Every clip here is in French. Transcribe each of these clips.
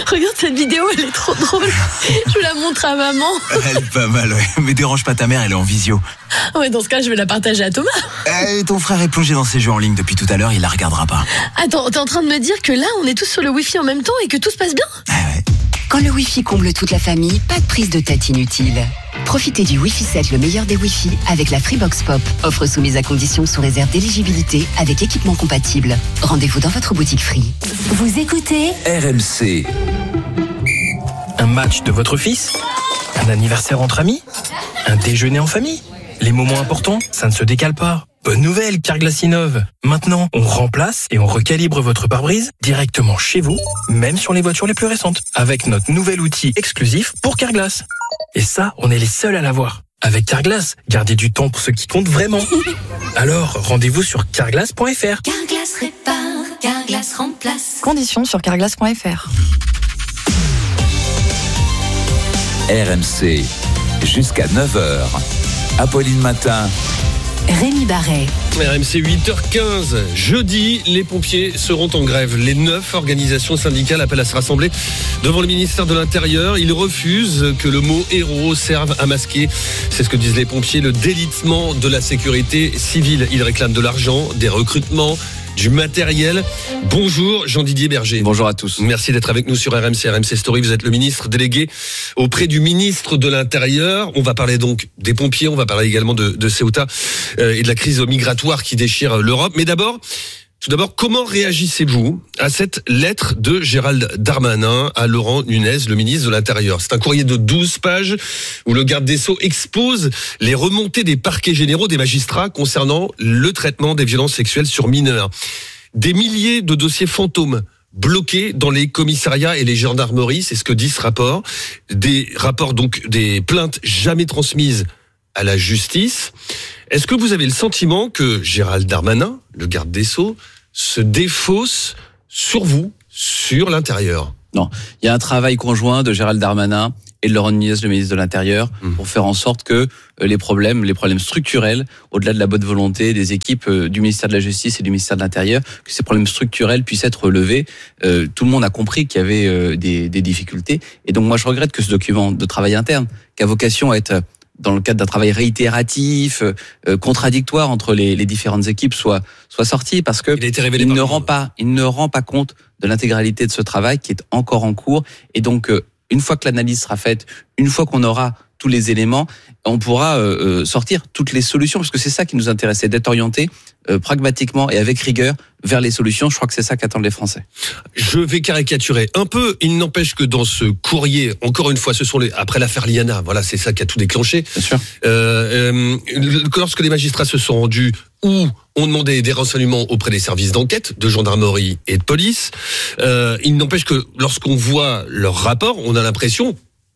Regarde cette vidéo, elle est trop drôle. Je la montre à maman. Elle est pas mal, ouais. Mais dérange pas ta mère, elle est en visio. Ouais, dans ce cas, je vais la partager à Thomas. Ton frère est plongé dans ses jeux en ligne depuis tout à l'heure, il la regardera pas. Attends, t'es en train de me dire que là, on est tous sur le Wi-Fi en même temps et que tout se passe bien ? Ah ouais. Quand le Wi-Fi comble toute la famille, pas de prise de tête inutile. Profitez du Wi-Fi 7, le meilleur des Wi-Fi, avec la Freebox Pop. Offre soumise à condition sous réserve d'éligibilité avec équipement compatible. Rendez-vous dans votre boutique Free. Vous écoutez RMC. Un match de votre fils ? Un anniversaire entre amis ? Un déjeuner en famille ? Les moments importants, ça ne se décale pas. Bonne nouvelle, Carglass innove. Maintenant, on remplace et on recalibre votre pare-brise directement chez vous, même sur les voitures les plus récentes, avec notre nouvel outil exclusif pour Carglass. Et ça, on est les seuls à l'avoir. Avec Carglass, gardez du temps pour ce qui compte vraiment. Alors, rendez-vous sur carglass.fr. Carglass répare, Carglass remplace. Conditions sur carglass.fr. RMC. Jusqu'à 9h. Apolline Matin. Rémi Barret. RMC 8h15. Jeudi, les pompiers seront en grève. Les 9 organisations syndicales appellent à se rassembler devant le ministère de l'Intérieur. Ils refusent que le mot héros serve à masquer, c'est ce que disent les pompiers, le délitement de la sécurité civile. Ils réclament de l'argent, des recrutements, du matériel. Bonjour Jean-Didier Berger. Bonjour à tous. Merci d'être avec nous sur RMC Story. Vous êtes le ministre délégué auprès du ministre de l'Intérieur. On va parler donc des pompiers, on va parler également de Ceuta et de la crise migratoire qui déchire l'Europe. Mais tout d'abord, comment réagissez-vous à cette lettre de Gérald Darmanin à Laurent Nunez, le ministre de l'Intérieur ? C'est un courrier de 12 pages où le garde des Sceaux expose les remontées des parquets généraux des magistrats concernant le traitement des violences sexuelles sur mineurs. Des milliers de dossiers fantômes bloqués dans les commissariats et les gendarmeries, c'est ce que dit ce rapport. Des rapports, donc des plaintes jamais transmises à la justice. Est-ce que vous avez le sentiment que Gérald Darmanin, le garde des Sceaux, se défausse sur vous, sur l'Intérieur ? Non, il y a un travail conjoint de Gérald Darmanin et de Laurent Nunez, le ministre de l'Intérieur, pour faire en sorte que les problèmes structurels, au-delà de la bonne volonté des équipes du ministère de la Justice et du ministère de l'Intérieur, que ces problèmes structurels puissent être relevés. Tout le monde a compris qu'il y avait des difficultés. Et donc moi, je regrette que ce document de travail interne, qui a vocation à être dans le cadre d'un travail réitératif, contradictoire entre les différentes équipes, soit sorti, parce que il ne rend pas compte de l'intégralité de ce travail qui est encore en cours. Et donc, une fois que l'analyse sera faite, une fois qu'on aura tous les éléments, on pourra sortir toutes les solutions, parce que c'est ça qui nous intéresse, c'est d'être orienté pragmatiquement et avec rigueur vers les solutions. Je crois que c'est ça qu'attendent les Français. Je vais caricaturer un peu. Il n'empêche que dans ce courrier, encore une fois, ce sont après l'affaire Liana, voilà, c'est ça qui a tout déclenché. Bien sûr. Lorsque les magistrats se sont rendus ou ont demandé des renseignements auprès des services d'enquête, de gendarmerie et de police, il n'empêche que lorsqu'on voit leur rapport, on a l'impression,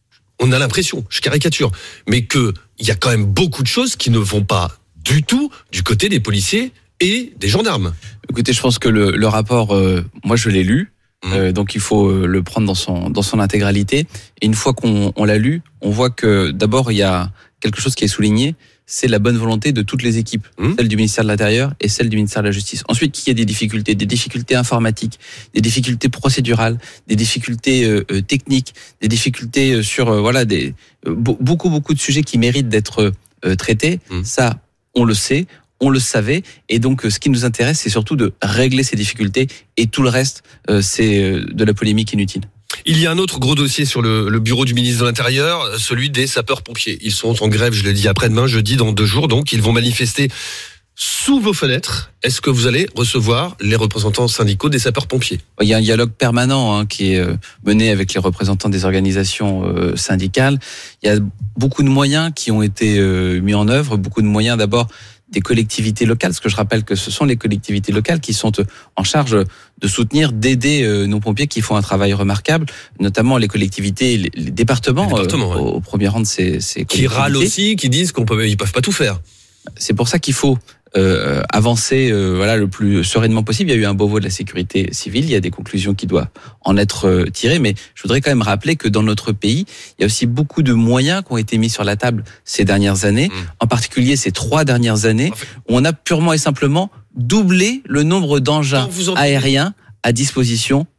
je caricature, mais qu'il y a quand même beaucoup de choses qui ne vont pas du tout du côté des policiers et des gendarmes. Écoutez, je pense que le rapport, moi je l'ai lu, donc il faut le prendre dans son intégralité. Et une fois qu'on l'a lu, on voit que d'abord il y a quelque chose qui est souligné, c'est la bonne volonté de toutes les équipes, celle du ministère de l'Intérieur et celle du ministère de la Justice. Ensuite, qu'il y ait des difficultés informatiques, des difficultés procédurales, des difficultés techniques, des difficultés sur beaucoup de sujets qui méritent d'être traités. Ça, on le sait, on le savait, et donc ce qui nous intéresse, c'est surtout de régler ces difficultés, et tout le reste, c'est de la polémique inutile. Il y a un autre gros dossier sur le bureau du ministre de l'Intérieur, celui des sapeurs-pompiers. Ils sont en grève, je l'ai dit, après-demain, jeudi, dans 2 jours, donc ils vont manifester sous vos fenêtres. Est-ce que vous allez recevoir les représentants syndicaux des sapeurs-pompiers ? Il y a un dialogue permanent qui est mené avec les représentants des organisations syndicales. Il y a beaucoup de moyens qui ont été mis en œuvre, beaucoup de moyens d'abord des collectivités locales, parce que je rappelle que ce sont les collectivités locales qui sont en charge de soutenir, d'aider nos pompiers qui font un travail remarquable, notamment les collectivités, les départements au premier rang de ces collectivités. Qui râlent aussi, qui disent qu'ils peuvent pas tout faire. C'est pour ça qu'il faut avancer le plus sereinement possible. Il y a eu un Beauvau de la sécurité civile, il y a des conclusions qui doivent en être tirées, mais je voudrais quand même rappeler que dans notre pays, il y a aussi beaucoup de moyens qui ont été mis sur la table ces dernières années, en particulier ces 3 dernières années, où on a purement et simplement doublé le nombre d'engins aériens à disposition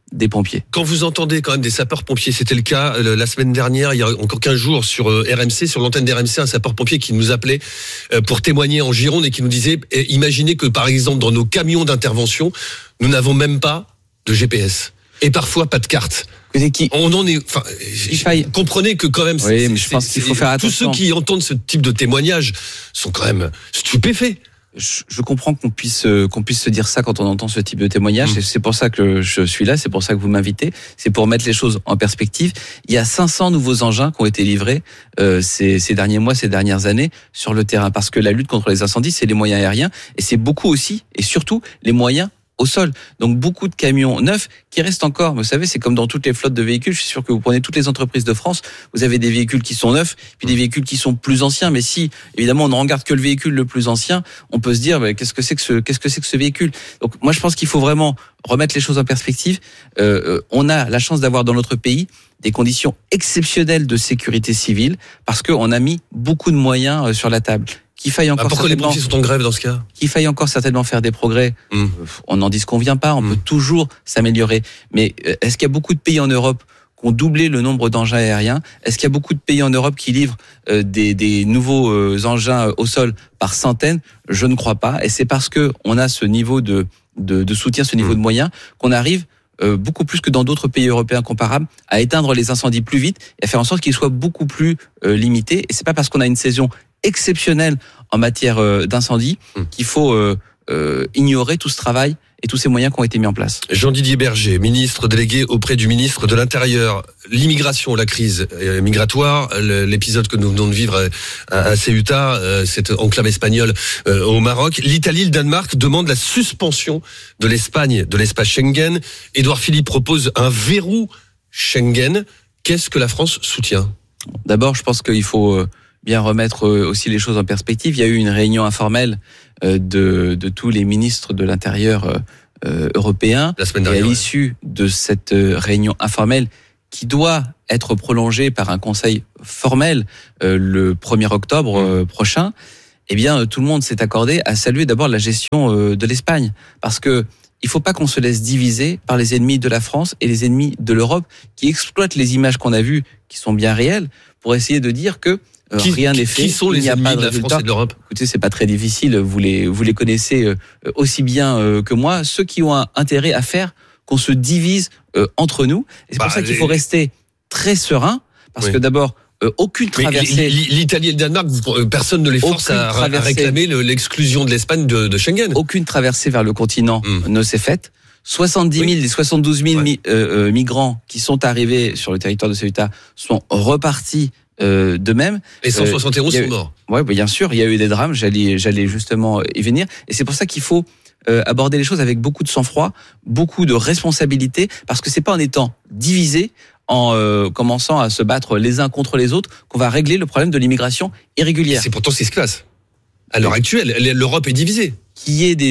des pompiers. Quand vous entendez quand même des sapeurs-pompiers, c'était le cas la semaine dernière, il y a encore 15 jours sur RMC, sur l'antenne d'RMC, un sapeur-pompier qui nous appelait pour témoigner en Gironde et qui nous disait, imaginez que par exemple dans nos camions d'intervention, nous n'avons même pas de GPS et parfois pas de carte. On en est, comprenez que quand même, oui, mais je pense qu'il faut faire attention. Tous ceux qui entendent ce type de témoignage sont quand même stupéfaits. Je comprends qu'on puisse se dire ça quand on entend ce type de témoignage. Et c'est pour ça que je suis là, c'est pour ça que vous m'invitez. C'est pour mettre les choses en perspective. Il y a 500 nouveaux engins qui ont été livrés ces derniers mois, ces dernières années sur le terrain. Parce que la lutte contre les incendies, c'est les moyens aériens. Et c'est beaucoup aussi, et surtout, les moyens au sol. Donc beaucoup de camions neufs qui restent encore. Vous savez, c'est comme dans toutes les flottes de véhicules. Je suis sûr que vous prenez toutes les entreprises de France, vous avez des véhicules qui sont neufs, puis des véhicules qui sont plus anciens. Mais si, évidemment, on ne regarde que le véhicule le plus ancien, on peut se dire, qu'est-ce que c'est que ce véhicule? Donc moi, je pense qu'il faut vraiment remettre les choses en perspective. On a la chance d'avoir dans notre pays des conditions exceptionnelles de sécurité civile parce qu'on a mis beaucoup de moyens sur la table. Qu'il faille encore pourquoi les pompiers sont en grève dans ce cas? Qu'il faille encore certainement faire des progrès, on n'en disconvient pas, on peut toujours s'améliorer. Mais est-ce qu'il y a beaucoup de pays en Europe qui ont doublé le nombre d'engins aériens? Est-ce qu'il y a beaucoup de pays en Europe qui livrent des nouveaux engins au sol par centaines? Je ne crois pas. Et c'est parce que on a ce niveau de soutien, ce niveau de moyens, qu'on arrive beaucoup plus que dans d'autres pays européens comparables à éteindre les incendies plus vite et à faire en sorte qu'ils soient beaucoup plus limités. Et c'est pas parce qu'on a une saison exceptionnelle en matière d'incendie qu'il faut ignorer tout ce travail et tous ces moyens qui ont été mis en place. Jean-Didier Berger, ministre délégué auprès du ministre de l'Intérieur. L'immigration, la crise migratoire, l'épisode que nous venons de vivre à Ceuta, cette enclave espagnole au Maroc. L'Italie, le Danemark demandent la suspension de l'Espagne, de l'espace Schengen. Édouard Philippe propose un verrou Schengen. Qu'est-ce que la France soutient? D'abord, je pense qu'il faut bien remettre aussi les choses en perspective. Il y a eu une réunion informelle de tous les ministres de l'Intérieur européens. La semaine dernière, et à l'issue de cette réunion informelle qui doit être prolongée par un conseil formel le 1er octobre prochain, eh bien, tout le monde s'est accordé à saluer d'abord la gestion de l'Espagne. Parce que il faut pas qu'on se laisse diviser par les ennemis de la France et les ennemis de l'Europe qui exploitent les images qu'on a vues, qui sont bien réelles, pour essayer de dire que rien n'est fait. Qui sont les ennemis de la France et de l'Europe? Écoutez, c'est pas très difficile. Vous les connaissez aussi bien que moi. Ceux qui ont un intérêt à faire qu'on se divise entre nous. Et c'est pour ça qu'il faut rester très serein, parce que d'abord, aucune traversée. L'Italie et le Danemark, personne ne les force à réclamer l'exclusion de l'Espagne de Schengen. Aucune traversée vers le continent ne s'est faite. 70 000 des 72 000 migrants qui sont arrivés sur le territoire de Ceuta sont repartis d'eux-mêmes. Et 171 sont morts. Oui, bien sûr, il y a eu des drames, j'allais justement y venir. Et c'est pour ça qu'il faut aborder les choses avec beaucoup de sang-froid, beaucoup de responsabilité, parce que c'est pas en étant divisé, en commençant à se battre les uns contre les autres, qu'on va régler le problème de l'immigration irrégulière. C'est pourtant ce qui se passe. À l'heure actuelle, l'Europe est divisée. Qu'il y ait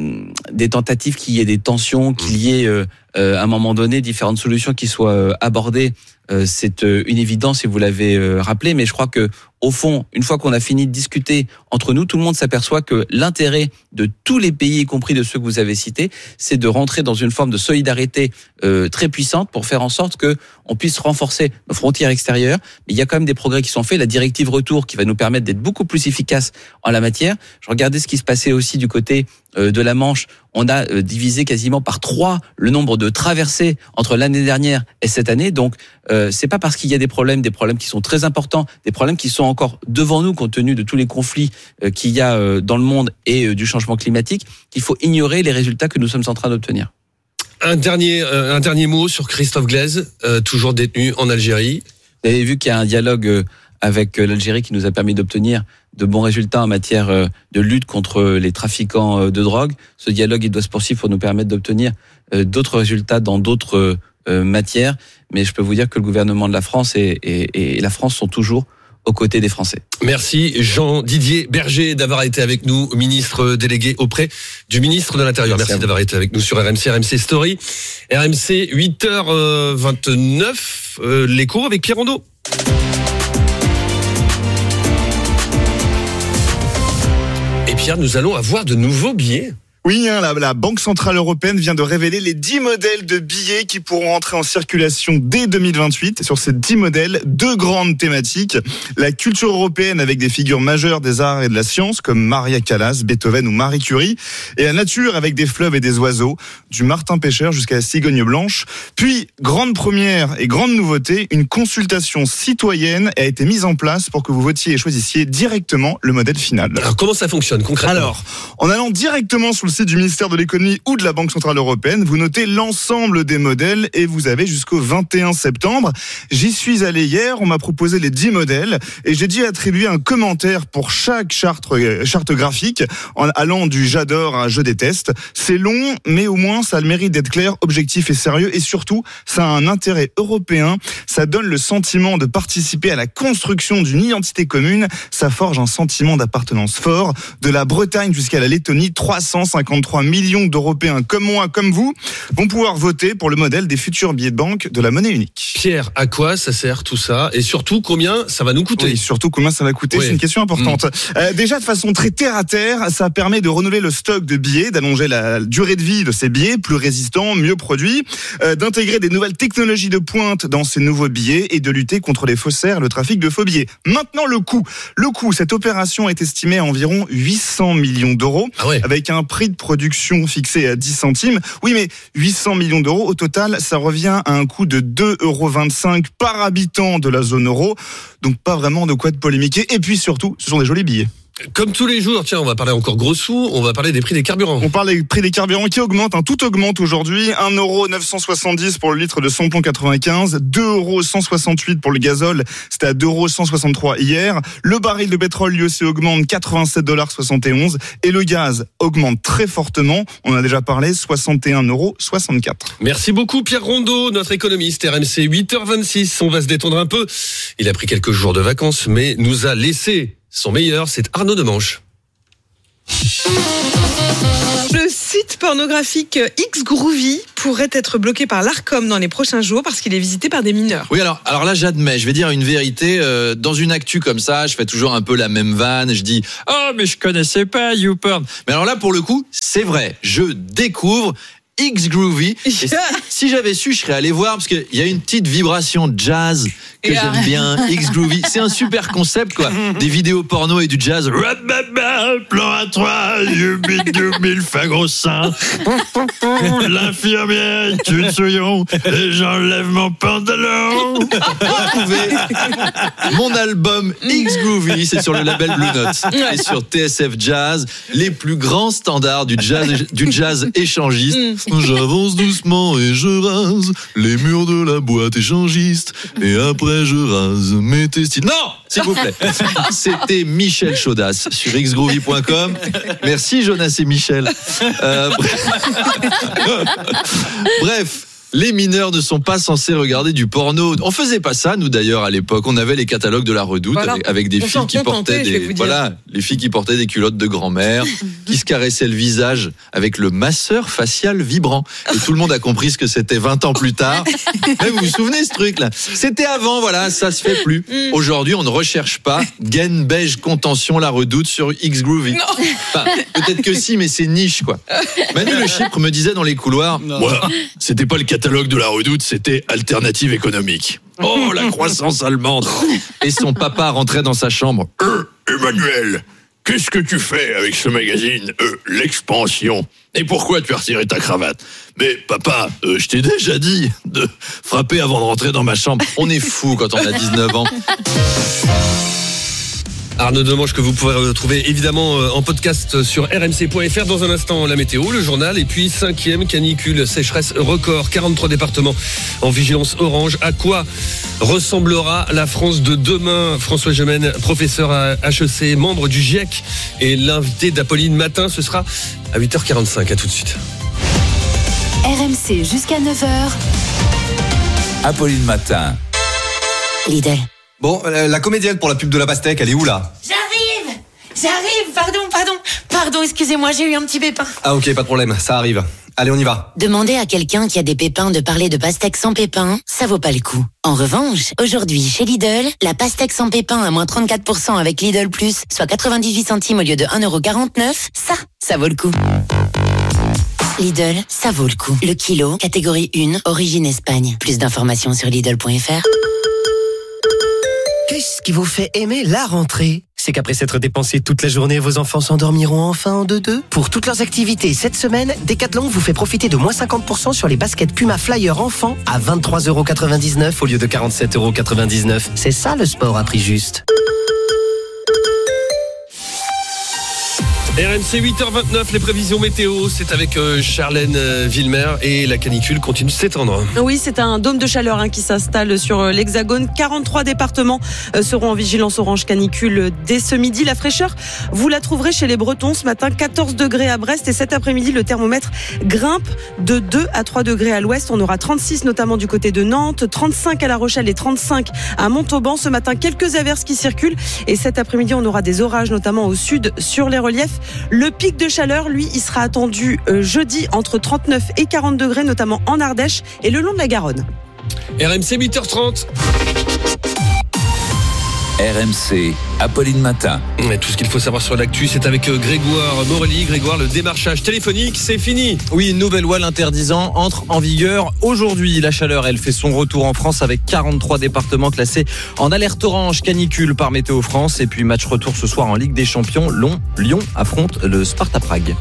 des tentatives, qu'il y ait des tensions, qu'il y ait à un moment donné différentes solutions qui soient abordées, c'est une évidence et vous l'avez rappelé, mais je crois que au fond, une fois qu'on a fini de discuter entre nous, tout le monde s'aperçoit que l'intérêt de tous les pays, y compris de ceux que vous avez cités, c'est de rentrer dans une forme de solidarité très puissante pour faire en sorte que on puisse renforcer nos frontières extérieures. Mais il y a quand même des progrès qui sont faits. La directive retour qui va nous permettre d'être beaucoup plus efficace en la matière. Je regardais ce qui se passait aussi du côté de la Manche. On a divisé quasiment par 3 le nombre de traversées entre l'année dernière et cette année. Donc, c'est pas parce qu'il y a des problèmes qui sont très importants, des problèmes qui sont encore devant nous compte tenu de tous les conflits qu'il y a dans le monde et du changement climatique, qu'il faut ignorer les résultats que nous sommes en train d'obtenir. Un dernier mot sur Christophe Glaise, toujours détenu en Algérie. Vous avez vu qu'il y a un dialogue avec l'Algérie qui nous a permis d'obtenir de bons résultats en matière de lutte contre les trafiquants de drogue. Ce dialogue, il doit se poursuivre pour nous permettre d'obtenir d'autres résultats dans d'autres matières. Mais je peux vous dire que le gouvernement de la France et la France sont toujours aux côtés des Français. Merci Jean-Didier Berger d'avoir été avec nous, ministre délégué auprès du ministre de l'Intérieur. Merci d'avoir été avec nous sur RMC Story. RMC 8h29, l'écho avec Pierre Rondeau. Et Pierre, nous allons avoir de nouveaux billets. Oui, la Banque Centrale Européenne vient de révéler les 10 modèles de billets qui pourront entrer en circulation dès 2028. Sur ces 10 modèles, 2 grandes thématiques. La culture européenne avec des figures majeures des arts et de la science comme Maria Callas, Beethoven ou Marie Curie. Et la nature avec des fleuves et des oiseaux, du martin pêcheur jusqu'à la cigogne blanche. Puis, grande première et grande nouveauté, une consultation citoyenne a été mise en place pour que vous votiez et choisissiez directement le modèle final. Alors comment ça fonctionne concrètement ? Alors, en allant directement sur le site du ministère de l'économie ou de la Banque Centrale Européenne, vous notez l'ensemble des modèles et vous avez jusqu'au 21 septembre. J'y suis allé hier, on m'a proposé les 10 modèles et j'ai dû attribuer un commentaire pour chaque charte graphique en allant du j'adore à je déteste. C'est long, mais au moins ça a le mérite d'être clair, objectif et sérieux et surtout, ça a un intérêt européen. Ça donne le sentiment de participer à la construction d'une identité commune. Ça forge un sentiment d'appartenance fort. De la Bretagne jusqu'à la Lettonie, 353 millions d'Européens comme moi, comme vous, vont pouvoir voter pour le modèle des futurs billets de banque de la monnaie unique. Pierre, à quoi ça sert tout ça ? Et surtout, combien ça va nous coûter ? Oui, surtout combien ça va coûter, c'est une question importante. Déjà, de façon très terre à terre, ça permet de renouveler le stock de billets, d'allonger la durée de vie de ces billets, plus résistants, mieux produits, d'intégrer des nouvelles technologies de pointe dans ces nouveaux billets et de lutter contre les faussaires, le trafic de faux billets. Maintenant, le coût. Cette opération est estimée à environ 800 millions d'euros, avec un prix de production fixé à 10 centimes. Oui, mais 800 millions d'euros, au total, ça revient à un coût de 2,25 € par habitant de la zone euro. Donc pas vraiment de quoi de polémiquer. Et puis surtout, ce sont des jolis billets. Comme tous les jours, tiens, on va parler encore gros sous, on va parler des prix des carburants. On parle des prix des carburants qui augmentent, tout augmente aujourd'hui. 1,970 € pour le litre de samplon 95, 2,168 € pour le gazole, c'était à 2,163 € hier. Le baril de pétrole lui aussi augmente, 87,71 $, et le gaz augmente très fortement, on en a déjà parlé, 61,64 €. Merci beaucoup Pierre Rondeau, notre économiste, RMC 8h26, on va se détendre un peu. Il a pris quelques jours de vacances, mais nous a laissé son meilleur, c'est Arnaud Demanche. Le site pornographique Xgroovy pourrait être bloqué par l'Arcom dans les prochains jours parce qu'il est visité par des mineurs. Oui, alors là, j'admets, je vais dire une vérité. Dans une actu comme ça, je fais toujours un peu la même vanne. Je dis « Oh, mais je connaissais pas YouPorn ». Mais alors là, pour le coup, c'est vrai. Je découvre Xgroovy. Et si j'avais su, je serais allé voir parce qu'il y a une petite vibration jazz que j'aime bien. Xgroovy, c'est un super concept quoi. Des vidéos porno et du jazz. Plan à 3, mille fa gros sein. L'infirmière est une souillon et j'enlève mon pantalon. Retrouvez mon album Xgroovy, c'est sur le label Blue Note et sur TSF Jazz, les plus grands standards du jazz échangiste. J'avance doucement et je rase les murs de la boîte échangiste et après je rase mes testicules. Non, s'il vous plaît. C'était Michel Chaudas sur xgroovy.com. Merci Jonas et Michel. Bref. Les mineurs ne sont pas censés regarder du porno. On faisait pas ça, nous d'ailleurs à l'époque. On avait les catalogues de la Redoute avec des filles qui portaient les filles qui portaient des culottes de grand-mère, qui se caressaient le visage avec le masseur facial vibrant. Et tout le monde a compris ce que c'était 20 ans plus tard. Mais vous vous souvenez ce truc-là ? C'était avant, voilà, ça se fait plus. Aujourd'hui, on ne recherche pas Gaine Beige Contention la Redoute sur Xgroovy. Enfin, peut-être que si, mais c'est niche quoi. Manu Le Chypre me disait dans les couloirs, c'était pas le catalogue de la Redoute, c'était Alternative économique. Oh, la croissance allemande. Et son papa rentrait dans sa chambre. Emmanuel, qu'est-ce que tu fais avec ce magazine L'Expansion. Et pourquoi tu as retiré ta cravate ? Mais papa, je t'ai déjà dit de frapper avant de rentrer dans ma chambre. On est fou quand on a 19 ans. Arnaud Demanche que vous pourrez retrouver évidemment en podcast sur rmc.fr. Dans un instant, la météo, le journal et puis 5e canicule, sécheresse record, 43 départements en vigilance orange. À quoi ressemblera la France de demain ? François Gemène, professeur à HEC, membre du GIEC et l'invité d'Apolline Matin, ce sera à 8h45. À tout de suite. RMC jusqu'à 9h. Apolline Matin. Lidl. Bon, la comédienne pour la pub de la pastèque, elle est où là ? J'arrive, pardon, excusez-moi, j'ai eu un petit pépin. Ah ok, pas de problème, ça arrive. Allez, on y va. Demander à quelqu'un qui a des pépins de parler de pastèque sans pépins, ça vaut pas le coup. En revanche, aujourd'hui, chez Lidl, la pastèque sans pépins à moins 34% avec Lidl Plus, soit 98 centimes au lieu de 1,49 €, ça vaut le coup. Lidl, ça vaut le coup. Le kilo, catégorie 1, origine Espagne. Plus d'informations sur Lidl.fr. Qu'est-ce qui vous fait aimer la rentrée ? C'est qu'après s'être dépensé toute la journée, vos enfants s'endormiront enfin en 2-2. Pour toutes leurs activités cette semaine, Decathlon vous fait profiter de moins 50% sur les baskets Puma Flyer enfants à 23,99€ au lieu de 47,99€. C'est ça le sport à prix juste. RMC 8h29, les prévisions météo, c'est avec Charlène Villemer et la canicule continue de s'étendre. Oui, c'est un dôme de chaleur qui s'installe sur l'Hexagone. 43 départements seront en vigilance orange canicule dès ce midi. La fraîcheur, vous la trouverez chez les Bretons ce matin, 14 degrés à Brest et cet après-midi, le thermomètre grimpe de 2 à 3 degrés à l'ouest. On aura 36 notamment du côté de Nantes, 35 à La Rochelle et 35 à Montauban. Ce matin, quelques averses qui circulent et cet après-midi, on aura des orages notamment au sud sur les reliefs. Le pic de chaleur, lui, il sera attendu jeudi entre 39 et 40 degrés, notamment en Ardèche et le long de la Garonne. RMC 8h30. RMC, Apolline Matin. Et tout ce qu'il faut savoir sur l'actu, c'est avec Grégoire Morelli. Grégoire, le démarchage téléphonique, c'est fini. Oui, une nouvelle loi l'interdisant entre en vigueur aujourd'hui. La chaleur, elle fait son retour en France avec 43 départements classés en alerte orange canicule par Météo France. Et puis match retour ce soir en Ligue des Champions. Lyon affronte le Sparta Prague.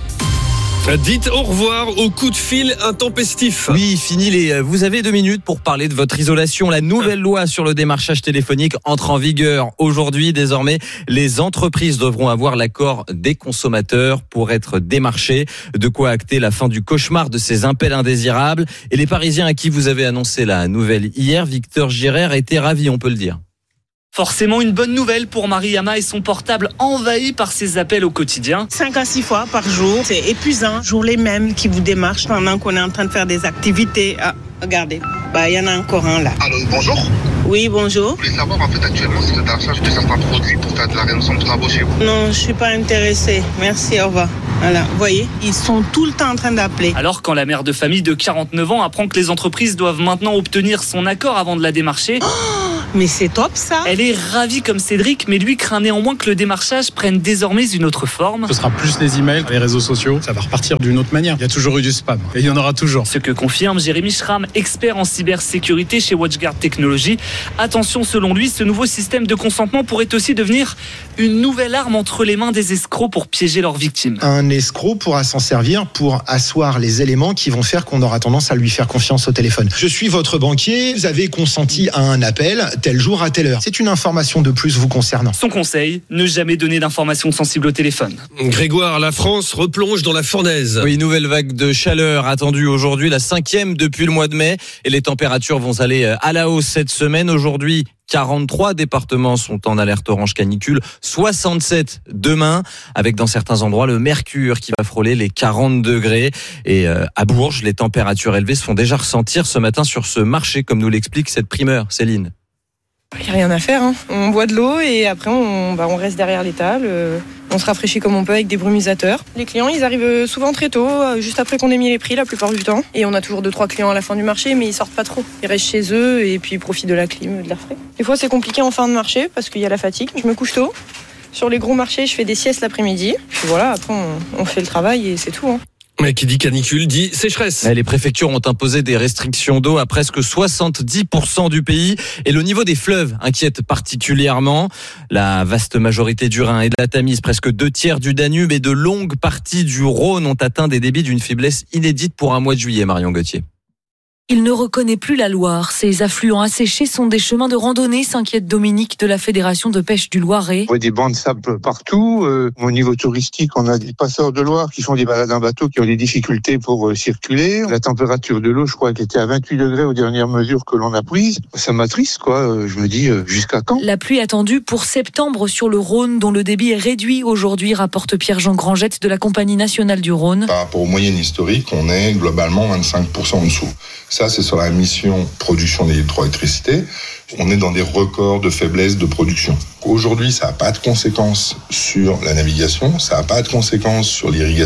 Dites au revoir au coup de fil intempestif. Oui, fini vous avez 2 minutes pour parler de votre isolation. La nouvelle loi sur le démarchage téléphonique entre en vigueur aujourd'hui. Désormais, les entreprises devront avoir l'accord des consommateurs pour être démarchés. De quoi acter la fin du cauchemar de ces appels indésirables. Et les Parisiens à qui vous avez annoncé la nouvelle hier, Victor Girard, étaient ravis, on peut le dire. Forcément une bonne nouvelle pour Mariama et son portable envahi par ces appels au quotidien. 5 à 6 fois par jour, c'est épuisant. Toujours les mêmes qui vous démarchent pendant qu'on est en train de faire des activités. Ah, regardez, il y en a encore un là. Allô, bonjour. Oui, bonjour. Je voulais savoir en fait actuellement si le démarchage de certains produits pour faire de la rénovation de travaux chez vous. Non, je suis pas intéressée. Merci, au revoir. Voilà, vous voyez, ils sont tout le temps en train d'appeler. Alors quand la mère de famille de 49 ans apprend que les entreprises doivent maintenant obtenir son accord avant de la démarcher... Mais c'est top ça. Elle est ravie comme Cédric, mais lui craint néanmoins que le démarchage prenne désormais une autre forme. Ce sera plus les emails, les réseaux sociaux, ça va repartir d'une autre manière. Il y a toujours eu du spam et il y en aura toujours. Ce que confirme Jérémy Schramm, expert en cybersécurité chez WatchGuard Technologies. Attention, selon lui, ce nouveau système de consentement pourrait aussi devenir une nouvelle arme entre les mains des escrocs pour piéger leurs victimes. Un escroc pourra s'en servir pour asseoir les éléments qui vont faire qu'on aura tendance à lui faire confiance au téléphone. Je suis votre banquier, vous avez consenti à un appel tel jour à telle heure. C'est une information de plus vous concernant. Son conseil, ne jamais donner d'informations sensibles au téléphone. Grégoire, la France replonge dans la fournaise. Oui, nouvelle vague de chaleur attendue aujourd'hui, la 5e depuis le mois de mai. Et les températures vont aller à la hausse cette semaine. Aujourd'hui, 43 départements sont en alerte orange canicule, 67 demain, avec dans certains endroits le mercure qui va frôler les 40 degrés. Et à Bourges, les températures élevées se font déjà ressentir ce matin sur ce marché, comme nous l'explique cette primeur, Céline. Il n'y a rien à faire, hein. On boit de l'eau et après on reste derrière l'étal, on se rafraîchit comme on peut avec des brumisateurs. Les clients ils arrivent souvent très tôt, juste après qu'on ait mis les prix la plupart du temps. Et on a toujours 2-3 clients à la fin du marché mais ils sortent pas trop. Ils restent chez eux et puis ils profitent de la clim, de l'air frais. Des fois c'est compliqué en fin de marché parce qu'il y a la fatigue, je me couche tôt. Sur les gros marchés je fais des siestes l'après-midi. Puis voilà, après on fait le travail et c'est tout, hein. Mais qui dit canicule dit sécheresse. Les préfectures ont imposé des restrictions d'eau à presque 70% du pays et le niveau des fleuves inquiète particulièrement. La vaste majorité du Rhin et de la Tamise, presque 2/3 du Danube et de longues parties du Rhône ont atteint des débits d'une faiblesse inédite pour un mois de juillet, Marion Gauthier. Il ne reconnaît plus la Loire. Ces affluents asséchés sont des chemins de randonnée, s'inquiète Dominique de la Fédération de pêche du Loiret. On voit des bancs de sable partout. Au niveau touristique, on a des passeurs de Loire qui font des balades en bateau qui ont des difficultés pour circuler. La température de l'eau, je crois qu'elle était à 28 degrés aux dernières mesures que l'on a prises. Ça m'attriste, quoi. Je me dis, jusqu'à quand ? La pluie attendue pour septembre sur le Rhône, dont le débit est réduit aujourd'hui, rapporte Pierre-Jean Grangette de la Compagnie nationale du Rhône. Par rapport aux moyennes historiques, on est globalement 25% en dessous. Ça, c'est sur la mission production d'hydroélectricité. On est dans des records de faiblesse de production. Aujourd'hui, ça n'a pas de conséquences sur la navigation, ça n'a pas de conséquences sur l'irrigation.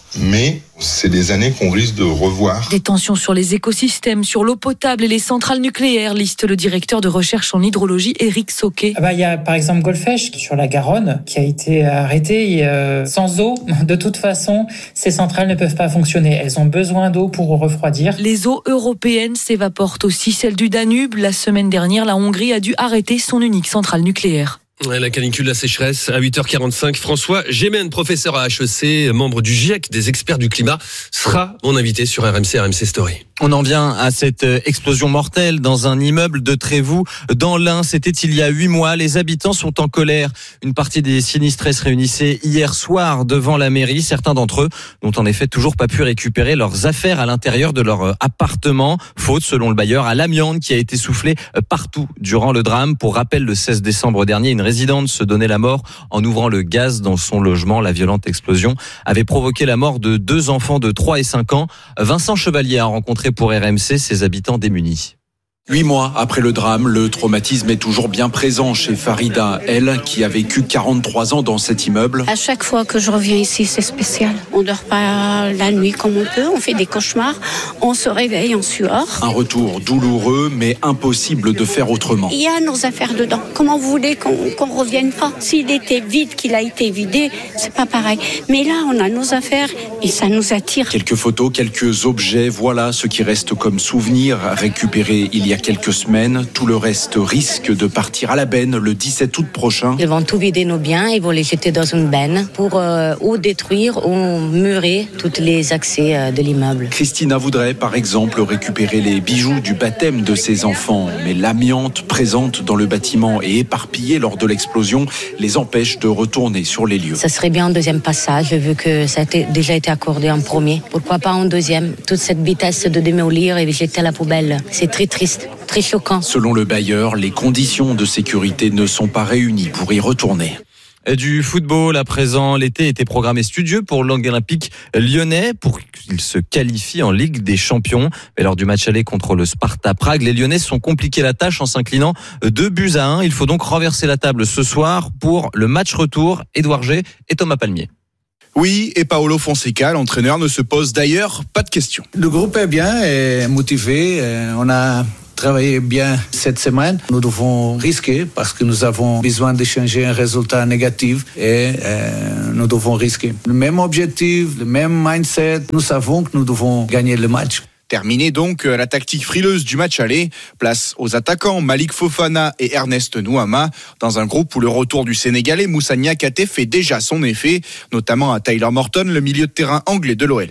mais c'est des années qu'on risque de revoir. Des tensions sur les écosystèmes, sur l'eau potable et les centrales nucléaires, liste le directeur de recherche en hydrologie, Éric Sauquet. Il y a par exemple Golfech sur la Garonne qui a été arrêté. Sans eau, de toute façon, ces centrales ne peuvent pas fonctionner. Elles ont besoin d'eau pour refroidir. Les eaux européennes s'évaporent aussi, celles du Danube. La semaine dernière, la Hongrie a dû arrêter son unique centrale nucléaire. La canicule, la sécheresse, à 8h45. François Gémen, professeur à HEC, membre du GIEC des experts du climat, sera mon invité sur RMC Story. On en vient à cette explosion mortelle dans un immeuble de Trévoux dans l'Ain. C'était il y a 8 mois. Les habitants sont en colère. Une partie des sinistrés se réunissaient hier soir devant la mairie. Certains d'entre eux n'ont en effet toujours pas pu récupérer leurs affaires à l'intérieur de leur appartement. Faute, selon le bailleur, à l'amiante qui a été soufflé partout durant le drame. Pour rappel, le 16 décembre dernier, une résidente se donnait la mort en ouvrant le gaz dans son logement. La violente explosion avait provoqué la mort de 2 enfants de 3 et 5 ans. Vincent Chevalier a rencontré pour RMC ses habitants démunis. 8 mois après le drame, le traumatisme est toujours bien présent chez Farida, elle qui a vécu 43 ans dans cet immeuble. À chaque fois que je reviens ici, c'est spécial. On dort pas la nuit comme on peut, on fait des cauchemars, on se réveille en sueur. Un retour douloureux, mais impossible de faire autrement. Il y a nos affaires dedans. Comment vous voulez qu'on revienne pas ? S'il était vide, qu'il a été vidé, c'est pas pareil. Mais là, on a nos affaires et ça nous attire. Quelques photos, quelques objets, voilà ce qui reste comme souvenir récupéré il y a quelques semaines. Tout le reste risque de partir à la benne le 17 août prochain. Ils vont tout vider nos biens, ils vont les jeter dans une benne pour ou détruire ou murer tous les accès de l'immeuble. Christina voudrait par exemple récupérer les bijoux du baptême de ses enfants, mais l'amiante présente dans le bâtiment et éparpillée lors de l'explosion les empêche de retourner sur les lieux. Ça serait bien un deuxième passage, vu que ça a déjà été accordé en premier. Pourquoi pas un deuxième ? Toute cette vitesse de démolir et jeter à la poubelle, c'est très triste. Très choquant. Selon le bailleur, les conditions de sécurité ne sont pas réunies pour y retourner. Du football à présent, l'été était programmé studieux pour l'Olympique lyonnais pour qu'il se qualifie en Ligue des Champions. Mais lors du match aller contre le Sparta Prague, les Lyonnais se sont compliqué la tâche en s'inclinant 2-1. Il faut donc renverser la table ce soir pour le match retour. Édouard G et Thomas Palmier. Oui, et Paolo Fonseca, l'entraîneur, ne se pose d'ailleurs pas de questions. Le groupe est bien et motivé. On a travaillé bien cette semaine. Nous devons risquer parce que nous avons besoin de changer un résultat négatif et nous devons risquer. Le même objectif, le même mindset. Nous savons que nous devons gagner le match. Terminé donc la tactique frileuse du match aller. Place aux attaquants Malik Fofana et Ernest Nouama dans un groupe où le retour du Sénégalais Moussa Niakhaté fait déjà son effet, notamment à Tyler Morton, le milieu de terrain anglais de l'OL.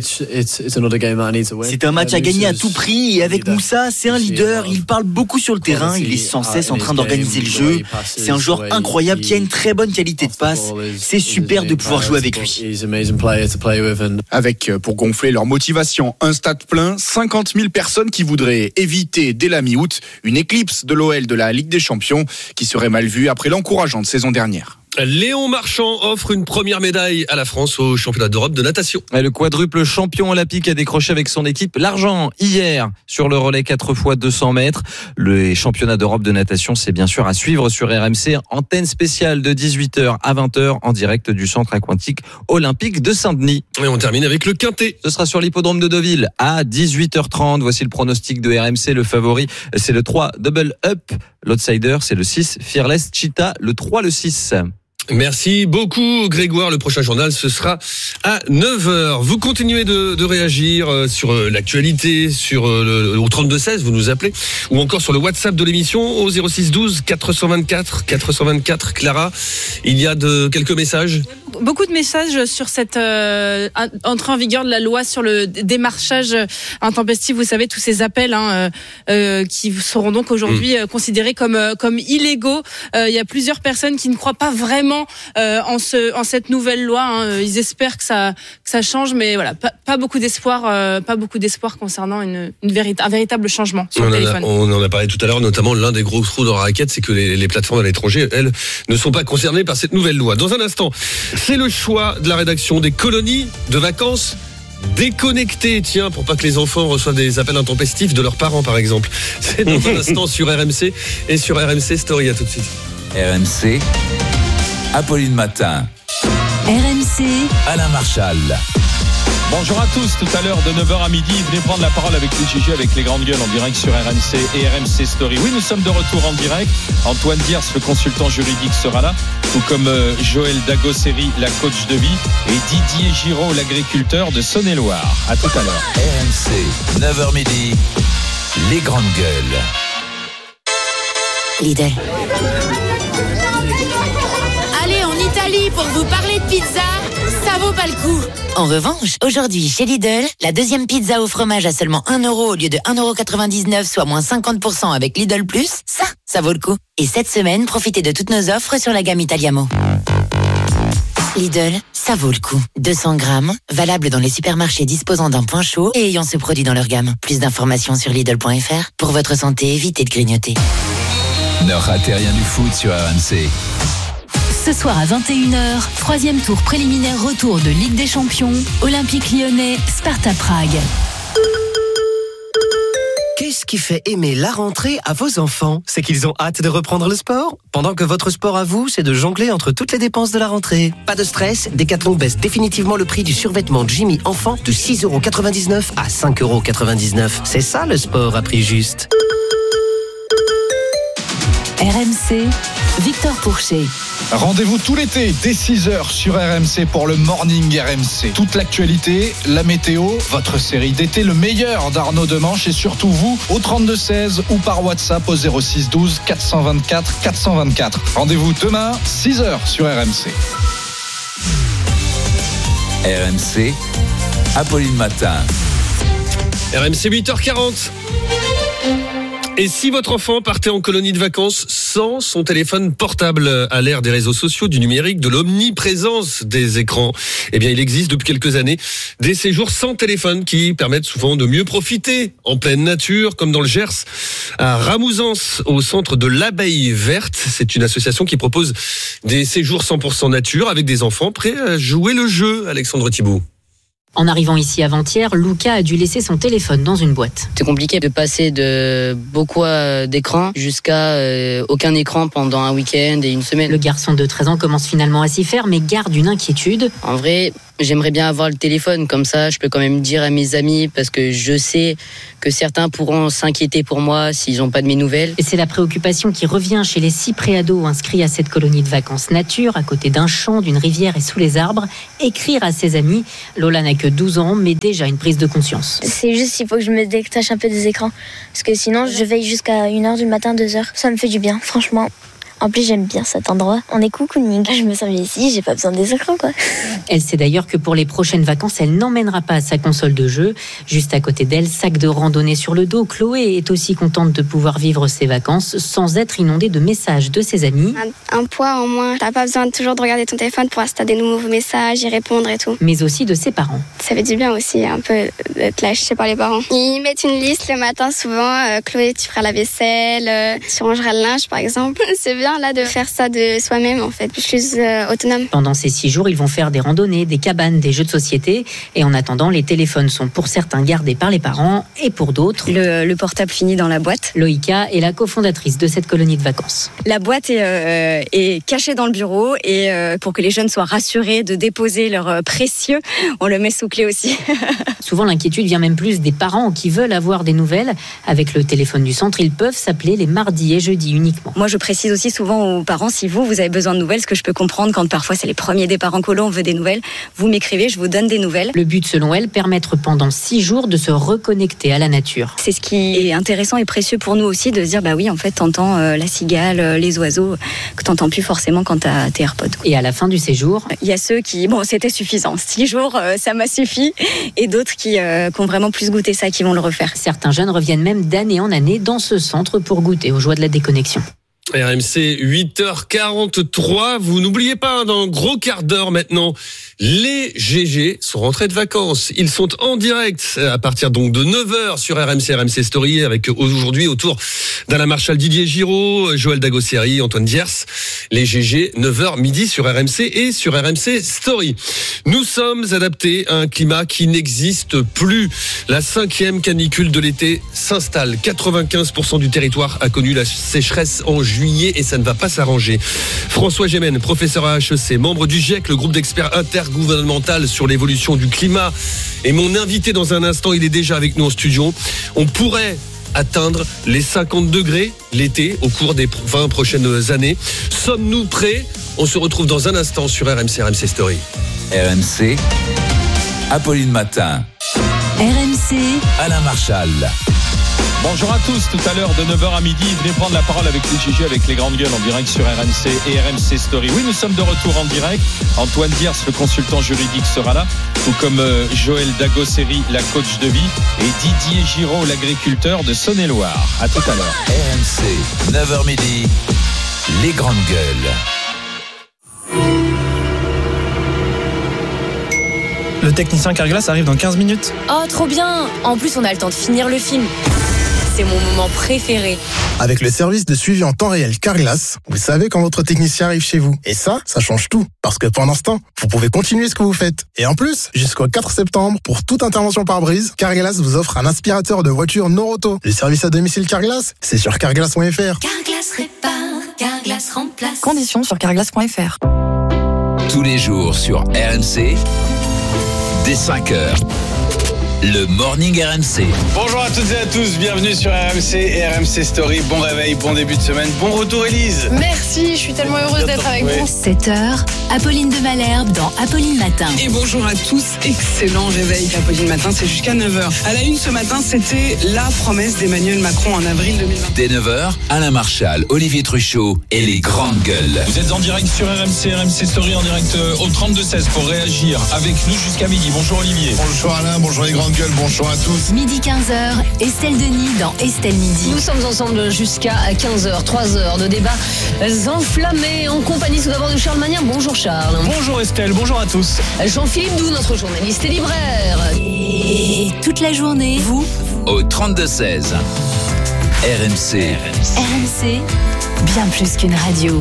C'est un match à gagner à tout prix et avec Moussa, c'est un leader, il parle beaucoup sur le terrain, il est sans cesse en train d'organiser le jeu. C'est un joueur incroyable qui a une très bonne qualité de passe. C'est super de pouvoir jouer avec lui. Avec, pour gonfler leur motivation, un stade plein, 50 000 personnes qui voudraient éviter dès la mi-août une éclipse de l'OL de la Ligue des Champions qui serait mal vue après l'encourageante saison dernière. Léon Marchand offre une première médaille à la France au championnat d'Europe de natation. Le quadruple champion olympique a décroché avec son équipe l'argent hier sur le relais 4x200 mètres. Le championnat d'Europe de natation, c'est bien sûr à suivre sur RMC. Antenne spéciale de 18h à 20h en direct du centre aquatique olympique de Saint-Denis. Et on termine avec le quintet. Ce sera sur l'hippodrome de Deauville à 18h30. Voici le pronostic de RMC. Le favori, c'est le 3 Double Up. L'outsider, c'est le 6 Fearless Cheetah. Le 3, le 6. Merci beaucoup Grégoire. Le prochain journal, ce sera à 9h. Vous continuez de réagir sur l'actualité, sur au 32-16, vous nous appelez, ou encore sur le WhatsApp de l'émission au 06 12 424 424. Clara, il y a quelques messages. Beaucoup de messages sur cette entrée en vigueur de la loi sur le démarchage intempestif. Vous savez, tous ces appels qui seront donc aujourd'hui considérés comme illégaux. Il y a plusieurs personnes qui ne croient pas vraiment en cette nouvelle loi. Ils espèrent que ça change, mais voilà, pas beaucoup d'espoir concernant un véritable changement sur le téléphone. On en a parlé tout à l'heure, notamment l'un des gros trous dans la raquette, c'est que les plateformes à l'étranger, elles, ne sont pas concernées par cette nouvelle loi. Dans un instant, c'est le choix de la rédaction des colonies de vacances déconnectées, tiens, pour pas que les enfants reçoivent des appels intempestifs de leurs parents, par exemple. C'est dans un instant sur RMC et sur RMC Story. À tout de suite. RMC, Apolline Matin. RMC, Alain Marchal. Bonjour à tous, tout à l'heure de 9h à midi, venez prendre la parole avec les GG, avec les grandes gueules en direct sur RMC et RMC Story. Oui, nous sommes de retour en direct. Antoine Diers, le consultant juridique, sera là, tout comme Joël Dagosseri, la coach de vie, et Didier Giraud, l'agriculteur de Saône-et-Loire. À tout à l'heure. RMC, 9h midi, les grandes gueules. Lidl. Allez en Italie pour vous parler de pizza, ça vaut pas le coup. En revanche, aujourd'hui chez Lidl, la deuxième pizza au fromage à seulement 1 € au lieu de 1,99 €, soit moins 50% avec Lidl+, ça vaut le coup. Et cette semaine, profitez de toutes nos offres sur la gamme Italiamo. Lidl, ça vaut le coup. 200 grammes, valable dans les supermarchés disposant d'un point chaud et ayant ce produit dans leur gamme. Plus d'informations sur Lidl.fr. Pour votre santé, évitez de grignoter. Ne ratez rien du foot sur RMC. Ce soir à 21h, 3e tour préliminaire retour de Ligue des Champions, Olympique Lyonnais, Sparta Prague. Qu'est-ce qui fait aimer la rentrée à vos enfants? C'est qu'ils ont hâte de reprendre le sport? Pendant que votre sport à vous, c'est de jongler entre toutes les dépenses de la rentrée. Pas de stress, Decathlon baisse définitivement le prix du survêtement Jimmy enfant de 6,99 € à 5,99 €. C'est ça le sport à prix juste. RMC, Victor Pourchet. Rendez-vous tout l'été dès 6h sur RMC pour le Morning RMC. Toute l'actualité, la météo, votre série d'été, le meilleur d'Arnaud Demanche et surtout vous au 32-16 ou par WhatsApp au 06 12 424 424. Rendez-vous demain 6h sur RMC. RMC, Apolline Matin. RMC 8h40. Et si votre enfant partait en colonie de vacances sans son téléphone portable à l'ère des réseaux sociaux, du numérique, de l'omniprésence des écrans, eh bien, il existe depuis quelques années des séjours sans téléphone qui permettent souvent de mieux profiter en pleine nature, comme dans le Gers, à Ramouzans, au centre de l'Abeille Verte. C'est une association qui propose des séjours 100% nature avec des enfants prêts à jouer le jeu. Alexandre Thibault. En arrivant ici avant-hier, Luca a dû laisser son téléphone dans une boîte. C'est compliqué de passer de beaucoup d'écrans jusqu'à aucun écran pendant un week-end et une semaine. Le garçon de 13 ans commence finalement à s'y faire, mais garde une inquiétude. En vrai, j'aimerais bien avoir le téléphone, comme ça je peux quand même dire à mes amis, parce que je sais que certains pourront s'inquiéter pour moi s'ils n'ont pas de mes nouvelles. Et c'est la préoccupation qui revient chez les 6 préados inscrits à cette colonie de vacances nature, à côté d'un champ, d'une rivière et sous les arbres. Écrire à ses amis. Lola n'a que 12 ans, mais déjà une prise de conscience. C'est juste qu'il faut que je me détache un peu des écrans, parce que sinon je veille jusqu'à 1h du matin, 2h. Ça me fait du bien, franchement. En plus, j'aime bien cet endroit. On est cocooning. Je me sens bien ici, j'ai pas besoin des écrans, quoi. Elle sait d'ailleurs que pour les prochaines vacances, elle n'emmènera pas sa console de jeu. Juste à côté d'elle, sac de randonnée sur le dos, Chloé est aussi contente de pouvoir vivre ses vacances sans être inondée de messages de ses amis. Un poids en moins. T'as pas besoin de toujours de regarder ton téléphone pour voir si t'as des nouveaux messages, y répondre et tout. Mais aussi de ses parents. Ça fait du bien aussi, un peu d'être lâché par les parents. Ils mettent une liste le matin souvent. Chloé, tu feras la vaisselle, tu rangeras le linge, par exemple. C'est bien là de faire ça de soi-même, en fait, plus autonome. Pendant ces 6 jours, ils vont faire des randonnées, des cabanes, des jeux de société. Et en attendant, les téléphones sont pour certains gardés par les parents et pour d'autres... Le portable finit dans la boîte. Loïka est la cofondatrice de cette colonie de vacances. La boîte est cachée dans le bureau et pour que les jeunes soient rassurés de déposer leur précieux, on le met sous clé aussi. Souvent, l'inquiétude vient même plus des parents qui veulent avoir des nouvelles. Avec le téléphone du centre, ils peuvent s'appeler les mardis et jeudis uniquement. Moi, je précise aussi souvent aux parents, si vous avez besoin de nouvelles, ce que je peux comprendre quand parfois c'est les premiers départs en colo, on veut des nouvelles, vous m'écrivez, je vous donne des nouvelles. Le but, selon elle, permettre pendant 6 jours de se reconnecter à la nature. C'est ce qui est intéressant et précieux pour nous aussi, de se dire, bah oui, en fait, t'entends la cigale, les oiseaux, que t'entends plus forcément quand t'as tes AirPods. Et à la fin du séjour, il y a ceux qui, c'était suffisant. 6 jours, ça m'a suffi. Et d'autres qui ont vraiment plus goûté ça, qui vont le refaire. Certains jeunes reviennent même d'année en année dans ce centre pour goûter aux joies de la déconnexion. RMC 8h43, vous n'oubliez pas, dans un gros quart d'heure maintenant, les GG sont rentrés de vacances. Ils sont en direct à partir donc de 9h sur RMC Story avec aujourd'hui autour d'Alain Marchal, Didier Giraud, Joël Dagosseri, Antoine Diers. Les GG, 9h midi sur RMC et sur RMC Story. Nous sommes adaptés à un climat qui n'existe plus. La 5e canicule de l'été s'installe. 95% du territoire a connu la sécheresse en juillet et ça ne va pas s'arranger. François Gémen, professeur à HEC, membre du GIEC, le groupe d'experts intergouvernemental sur l'évolution du climat, et mon invité dans un instant, il est déjà avec nous en studio. On pourrait atteindre les 50 degrés l'été au cours des 20 prochaines années. Sommes-nous prêts ? On se retrouve dans un instant sur RMC Story. RMC, Apolline Matin. RMC, Alain Marchal. Bonjour à tous, tout à l'heure de 9h à midi, venez prendre la parole avec les GG, avec les grandes gueules en direct sur RMC et RMC Story. Oui, nous sommes de retour en direct. Antoine Diers, le consultant juridique, sera là, tout comme Joël Dagosseri, la coach de vie, et Didier Giraud, l'agriculteur de Saône-et-Loire. À tout à l'heure. RMC, 9h midi, les grandes gueules. Le technicien Carglass arrive dans 15 minutes. Oh, trop bien! En plus, on a le temps de finir le film. C'est mon moment préféré. Avec le service de suivi en temps réel Carglass, vous savez quand votre technicien arrive chez vous. Et ça change tout. Parce que pendant ce temps, vous pouvez continuer ce que vous faites. Et en plus, jusqu'au 4 septembre, pour toute intervention par brise, Carglass vous offre un aspirateur de voiture Noroto. Le service à domicile Carglass, c'est sur carglass.fr. Carglass répare, Carglass remplace. Conditions sur carglass.fr. Tous les jours sur RMC, dès 5h. Le Morning RMC. Bonjour à toutes et à tous, bienvenue sur RMC et RMC Story. Bon réveil, bon début de semaine, bon retour Élise. Merci, je suis tellement heureuse d'être avec vous. 7h, Apolline de Malherbe dans Apolline Matin. Et bonjour à tous, excellent réveil. Apolline Matin, c'est jusqu'à 9h. À la une ce matin, c'était la promesse d'Emmanuel Macron en avril 2020. Dès 9h, Alain Marchal, Olivier Truchot et les grandes gueules. Vous êtes en direct sur RMC Story, en direct au 32-16 pour réagir avec nous jusqu'à midi. Bonjour Olivier. Bonjour Alain, bonjour les grandes gueules, bonjour à tous. Midi 15h, Estelle Denis dans Estelle Midi. Nous sommes ensemble jusqu'à 15h, 3 heures de débats enflammés en compagnie tout d'abord de Charles Magnin. Bonjour Charles. Bonjour Estelle, bonjour à tous. Jean-Philippe Doux, notre journaliste et libraire. Et toute la journée, vous Au 32-16. RMC. RMC, bien plus qu'une radio.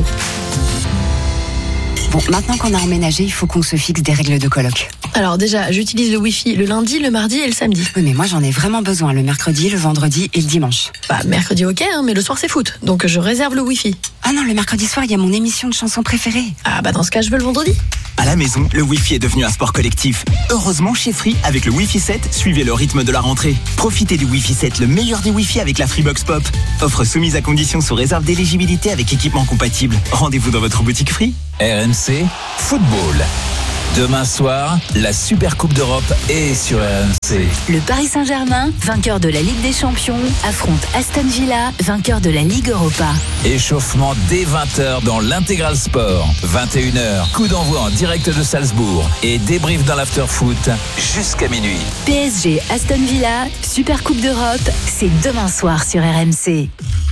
Bon, maintenant qu'on a emménagé, il faut qu'on se fixe des règles de coloc. Alors déjà, j'utilise le Wi-Fi le lundi, le mardi et le samedi. Oui, mais moi j'en ai vraiment besoin le mercredi, le vendredi et le dimanche. Bah, mercredi ok, mais le soir c'est foot, donc je réserve le Wi-Fi. Ah non, le mercredi soir, il y a mon émission de chansons préférée. Ah bah dans ce cas, je veux le vendredi. À la maison, le Wi-Fi est devenu un sport collectif. Heureusement, chez Free, avec le Wi-Fi 7, suivez le rythme de la rentrée. Profitez du Wi-Fi 7, le meilleur des Wi-Fi avec la Freebox Pop. Offre soumise à condition sous réserve d'éligibilité avec équipement compatible. Rendez-vous dans votre boutique Free. RMC, football. Demain soir, la Super Coupe d'Europe est sur RMC. Le Paris Saint-Germain, vainqueur de la Ligue des Champions, affronte Aston Villa, vainqueur de la Ligue Europa. Échauffement dès 20h dans l'Intégral Sport. 21h, coup d'envoi en direct de Salzbourg. Et débrief dans l'after-foot jusqu'à minuit. PSG Aston Villa, Super Coupe d'Europe, c'est demain soir sur RMC.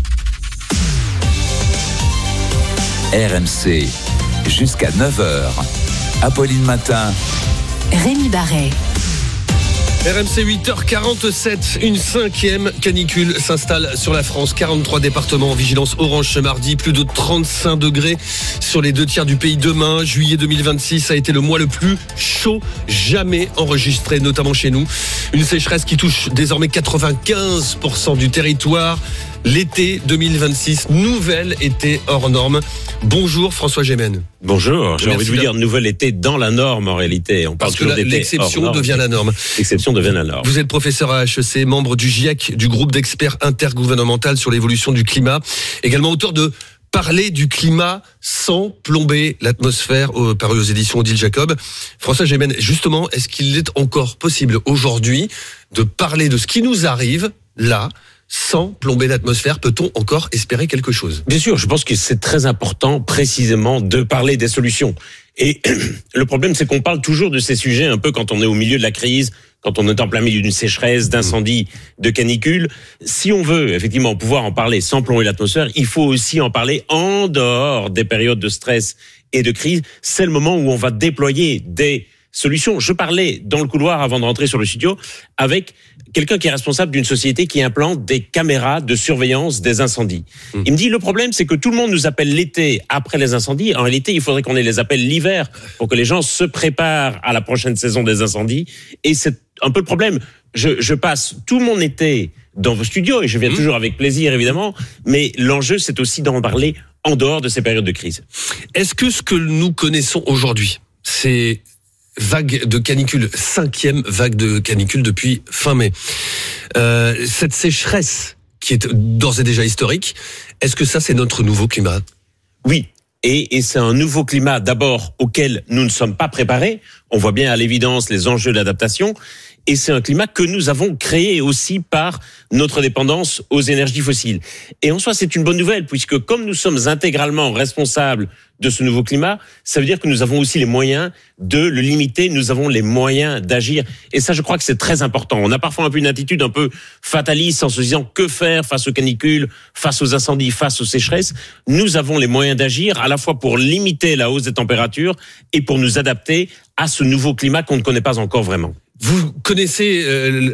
RMC, jusqu'à 9h. Apolline Matin, Rémi Barret. RMC 8h47, une 5e canicule s'installe sur la France. 43 départements en vigilance orange ce mardi, plus de 35 degrés sur les 2 tiers du pays demain. Juillet 2026 a été le mois le plus chaud jamais enregistré, notamment chez nous. Une sécheresse qui touche désormais 95% du territoire. L'été 2026, nouvel été hors norme. Bonjour François Gémen. Bonjour, j'ai envie de vous dire nouvel été dans la norme en réalité. On parle toujours d'été l'exception devient la norme. L'exception devient la norme. Vous êtes professeur à HEC, membre du GIEC, du groupe d'experts intergouvernemental sur l'évolution du climat. Également auteur de Parler du climat sans plomber l'atmosphère, paru aux éditions Odile Jacob. François Gémen, justement, est-ce qu'il est encore possible aujourd'hui de parler de ce qui nous arrive là, sans plomber l'atmosphère? Peut-on encore espérer quelque chose? Bien sûr, je pense que c'est très important précisément de parler des solutions. Et le problème, c'est qu'on parle toujours de ces sujets un peu quand on est au milieu de la crise, quand on est en plein milieu d'une sécheresse, d'incendie, de canicule. Si on veut effectivement pouvoir en parler sans plomber l'atmosphère, il faut aussi en parler en dehors des périodes de stress et de crise. C'est le moment où on va déployer des solution. Je parlais dans le couloir avant de rentrer sur le studio avec quelqu'un qui est responsable d'une société qui implante des caméras de surveillance des incendies. Il me dit, le problème, c'est que tout le monde nous appelle l'été après les incendies. En réalité, il faudrait qu'on les appelle l'hiver pour que les gens se préparent à la prochaine saison des incendies. Et c'est un peu le problème. Je passe tout mon été dans vos studios et je viens toujours avec plaisir, évidemment. Mais l'enjeu, c'est aussi d'en parler en dehors de ces périodes de crise. Est-ce que ce que nous connaissons aujourd'hui, c'est vague de canicule, 5e vague de canicule depuis fin mai. Cette sécheresse qui est d'ores et déjà historique, est-ce que ça c'est notre nouveau climat ? Oui, et c'est un nouveau climat d'abord auquel nous ne sommes pas préparés. On voit bien à l'évidence les enjeux d'adaptation. Et c'est un climat que nous avons créé aussi par notre dépendance aux énergies fossiles. Et en soi, c'est une bonne nouvelle, puisque comme nous sommes intégralement responsables de ce nouveau climat, ça veut dire que nous avons aussi les moyens de le limiter, nous avons les moyens d'agir. Et ça, je crois que c'est très important. On a parfois un peu une attitude un peu fataliste en se disant que faire face aux canicules, face aux incendies, face aux sécheresses. Nous avons les moyens d'agir à la fois pour limiter la hausse des températures et pour nous adapter à ce nouveau climat qu'on ne connaît pas encore vraiment. Vous connaissez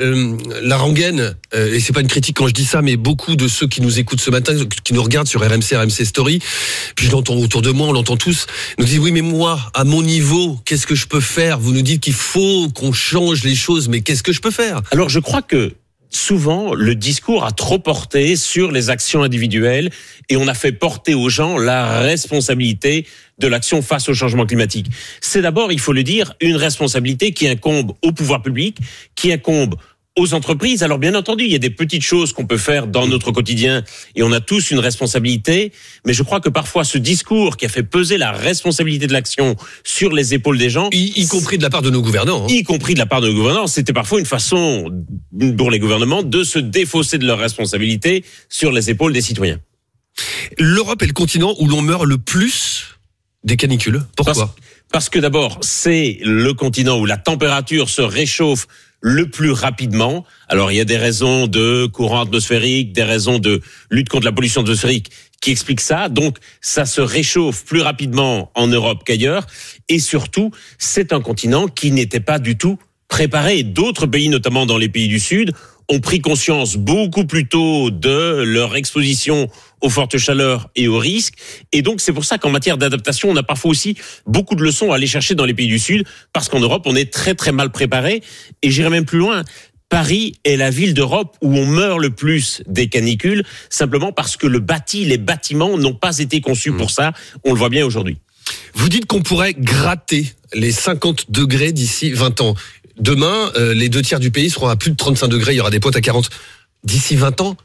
la rengaine, et c'est pas une critique quand je dis ça, mais beaucoup de ceux qui nous écoutent ce matin, qui nous regardent sur RMC Story, puis je l'entends autour de moi, on l'entend tous, nous disent oui mais moi, à mon niveau, qu'est-ce que je peux faire ? Vous nous dites qu'il faut qu'on change les choses, mais qu'est-ce que je peux faire ? Alors je crois que souvent, le discours a trop porté sur les actions individuelles et on a fait porter aux gens la responsabilité de l'action face au changement climatique. C'est d'abord, il faut le dire, une responsabilité qui incombe au pouvoir public, qui incombe aux entreprises. Alors bien entendu, il y a des petites choses qu'on peut faire dans notre quotidien et on a tous une responsabilité, mais je crois que parfois ce discours qui a fait peser la responsabilité de l'action sur les épaules des gens, y compris de la part de nos gouvernants, y compris de la part de nos gouvernants, c'était parfois une façon pour les gouvernements de se défausser de leurs responsabilités sur les épaules des citoyens. L'Europe est le continent où l'on meurt le plus des canicules. Pourquoi ? Parce que d'abord, c'est le continent où la température se réchauffe le plus rapidement. Alors, il y a des raisons de courant atmosphérique, des raisons de lutte contre la pollution atmosphérique qui expliquent ça. Donc, ça se réchauffe plus rapidement en Europe qu'ailleurs. Et surtout, c'est un continent qui n'était pas du tout préparé. D'autres pays, notamment dans les pays du Sud, ont pris conscience beaucoup plus tôt de leur exposition aux fortes chaleurs et aux risques. Et donc, c'est pour ça qu'en matière d'adaptation, on a parfois aussi beaucoup de leçons à aller chercher dans les pays du Sud, parce qu'en Europe, on est très, très mal préparé. Et j'irai même plus loin. Paris est la ville d'Europe où on meurt le plus des canicules, simplement parce que les bâtiments n'ont pas été conçus pour ça. On le voit bien aujourd'hui. Vous dites qu'on pourrait gratter les 50 degrés d'ici 20 ans. Demain, les 2/3 du pays seront à plus de 35 degrés. Il y aura des pointes à 40. D'ici 20 ans,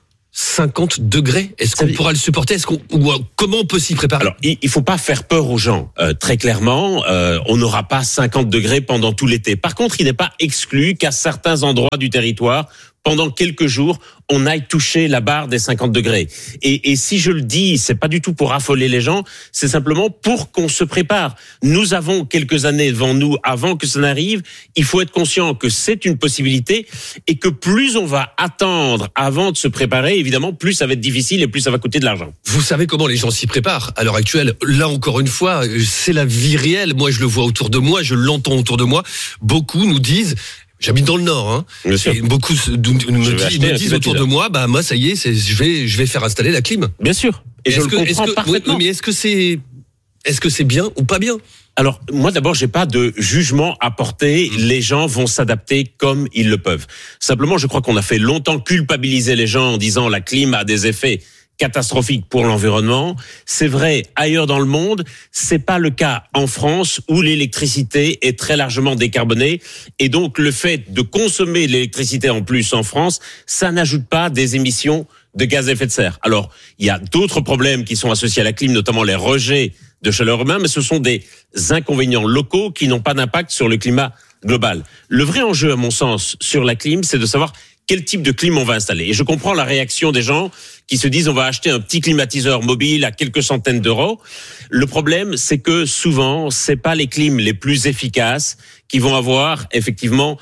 50 degrés. Est-ce qu'on pourra le supporter ? Comment on peut s'y préparer ? Alors, il faut pas faire peur aux gens. Très clairement, on n'aura pas 50 degrés pendant tout l'été. Par contre, il n'est pas exclu qu'à certains endroits du territoire, pendant quelques jours, on aille toucher la barre des 50 degrés. Et si je le dis, c'est pas du tout pour affoler les gens, c'est simplement pour qu'on se prépare. Nous avons quelques années devant nous avant que ça n'arrive. Il faut être conscient que c'est une possibilité et que plus on va attendre avant de se préparer, évidemment, plus ça va être difficile et plus ça va coûter de l'argent. Vous savez comment les gens s'y préparent à l'heure actuelle ? Là, encore une fois, c'est la vie réelle. Moi, je le vois autour de moi, je l'entends autour de moi. Beaucoup nous disent... J'habite dans le Nord, hein. Et beaucoup me disent autour de moi, bah moi ça y est, je vais faire installer la clim. Bien sûr. Et je le comprends parfaitement. Mais est-ce que c'est bien ou pas bien ? Alors, moi d'abord, j'ai pas de jugement à porter. Les gens vont s'adapter comme ils le peuvent. Simplement, je crois qu'on a fait longtemps culpabiliser les gens en disant la clim a des effets catastrophique pour l'environnement. C'est vrai ailleurs dans le monde, c'est pas le cas en France où l'électricité est très largement décarbonée et donc le fait de consommer de l'électricité en plus en France, ça n'ajoute pas des émissions de gaz à effet de serre. Alors, il y a d'autres problèmes qui sont associés à la clim, notamment les rejets de chaleur humaine, mais ce sont des inconvénients locaux qui n'ont pas d'impact sur le climat global. Le vrai enjeu, à mon sens, sur la clim, c'est de savoir quel type de clim on va installer. Et je comprends la réaction des gens qui se disent on va acheter un petit climatiseur mobile à quelques centaines d'euros. Le problème, c'est que souvent, c'est pas les clims les plus efficaces qui vont avoir effectivement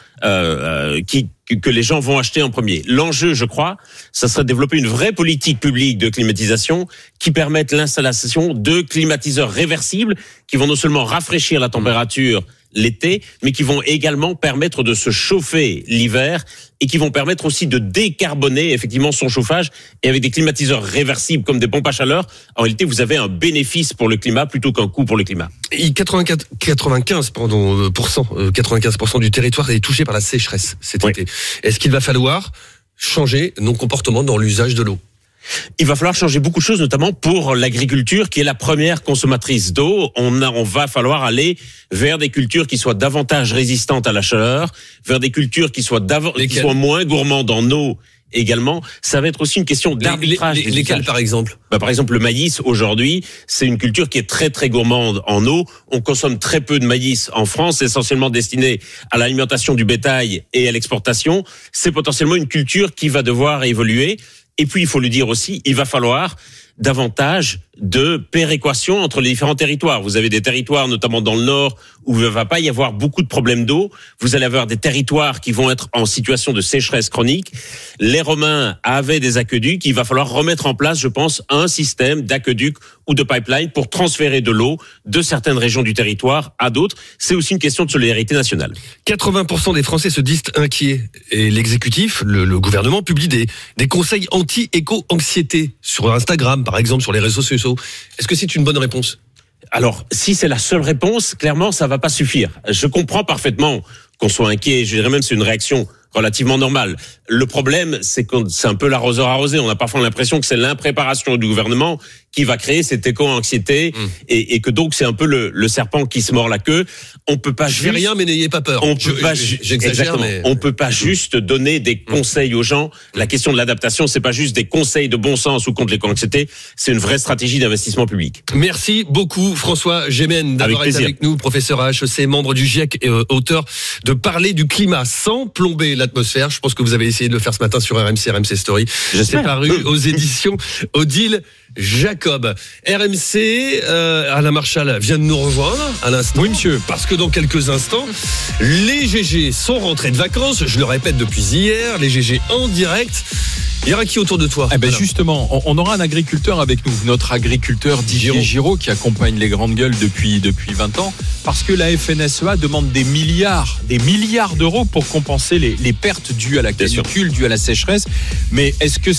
que les gens vont acheter en premier. L'enjeu, je crois, ça serait de développer une vraie politique publique de climatisation qui permette l'installation de climatiseurs réversibles qui vont non seulement rafraîchir la température l'été, mais qui vont également permettre de se chauffer l'hiver et qui vont permettre aussi de décarboner effectivement son chauffage. Et avec des climatiseurs réversibles comme des pompes à chaleur, en réalité, vous avez un bénéfice pour le climat plutôt qu'un coût pour le climat. Et 95% du territoire est touché par la sécheresse cet été. Est-ce qu'il va falloir changer nos comportements dans l'usage de l'eau ? Il va falloir changer beaucoup de choses, notamment pour l'agriculture, qui est la première consommatrice d'eau. On va falloir aller vers des cultures qui soient davantage résistantes à la chaleur, vers des cultures qui soient moins gourmandes en eau également. Ça va être aussi une question d'arbitrage. Lesquelles, par exemple ? Par exemple, le maïs, aujourd'hui, c'est une culture qui est très, très gourmande en eau. On consomme très peu de maïs en France, essentiellement destiné à l'alimentation du bétail et à l'exportation. C'est potentiellement une culture qui va devoir évoluer. Et puis, il faut le dire aussi, il va falloir davantage de péréquation entre les différents territoires. Vous avez des territoires, notamment dans le nord, où il ne va pas y avoir beaucoup de problèmes d'eau. Vous allez avoir des territoires qui vont être en situation de sécheresse chronique. Les Romains avaient des aqueducs. Il va falloir remettre en place, je pense, un système d'aqueducs ou de pipeline pour transférer de l'eau de certaines régions du territoire à d'autres. C'est aussi une question de solidarité nationale. 80% des Français se disent inquiets. Et l'exécutif, le gouvernement, publie des conseils anti-éco-anxiété sur Instagram, par exemple, sur les réseaux sociaux. Est-ce que c'est une bonne réponse ? Alors, si c'est la seule réponse, clairement, ça va pas suffire. Je comprends parfaitement qu'on soit inquiet. Je dirais même que c'est une réaction relativement normale. Le problème, c'est que c'est un peu l'arroseur arrosé. On a parfois l'impression que c'est l'impréparation du gouvernement qui va créer cette éco-anxiété et que donc c'est un peu le serpent qui se mord la queue. On peut pas Je fais rien, mais n'ayez pas peur. J'exagère, mais on peut pas juste donner des conseils aux gens. La question de l'adaptation, c'est pas juste des conseils de bon sens ou contre l'éco-anxiété. C'est une vraie stratégie d'investissement public. Merci beaucoup, François Gémen, d'avoir été avec nous, professeur à HEC, membre du GIEC et auteur de Parler du climat sans plomber l'atmosphère. Je pense que vous avez essayé de le faire ce matin sur RMC Story. C'est paru aux éditions Odile Jacob. RMC, Alain Marchal vient de nous rejoindre à l'instant. Oui, monsieur. Parce que dans quelques instants, les GG sont rentrés de vacances. Je le répète depuis hier, les GG en direct. Il y aura qui autour de toi ? Justement, on aura un agriculteur avec nous, notre agriculteur Didier Giraud, qui accompagne les grandes gueules depuis 20 ans, parce que la FNSEA demande des milliards d'euros pour compenser les pertes dues à la canicule, dues à la sécheresse. Mais est-ce que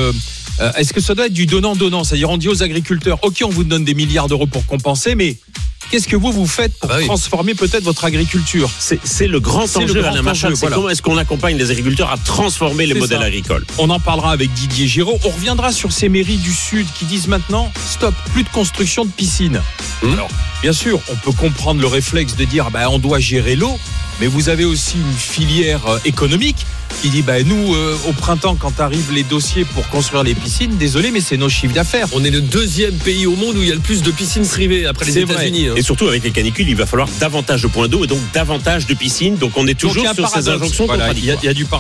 ça doit être du donnant-donnant ? C'est-à-dire, on dit aux agriculteurs, OK, on vous donne des milliards d'euros pour compenser, mais qu'est-ce que vous faites pour transformer peut-être votre agriculture ? C'est le grand enjeu, Alain Marchal. Comment est-ce qu'on accompagne les agriculteurs à transformer les modèles agricoles ? On en parlera avec Didier Giraud. On reviendra sur ces mairies du Sud qui disent maintenant, stop, plus de construction de piscines. Alors, bien sûr, on peut comprendre le réflexe de dire, on doit gérer l'eau, mais vous avez aussi une filière économique qui dit, nous, au printemps, quand arrivent les dossiers pour construire les piscines, désolé, mais c'est nos chiffres d'affaires. On est le 2e pays au monde où il y a le plus de piscines privées après les États-Unis. Et surtout, avec les canicules, il va falloir davantage de points d'eau et donc davantage de piscines. Donc, on est toujours sur ces injonctions contradictoires. Il y a du